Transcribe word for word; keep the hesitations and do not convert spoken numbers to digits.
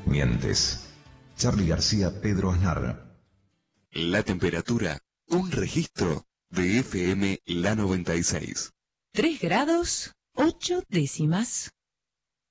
Mientes. Charly García, Pedro Aznar. La temperatura, un registro de F M La noventa y seis. tres grados, ocho décimas.